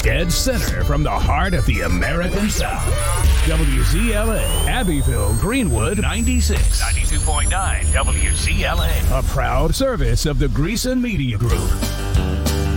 dead center from the heart of the American South. WZLA, Abbeville, Greenwood, 96. 92.9 WZLA. A proud service of the Greason Media Group.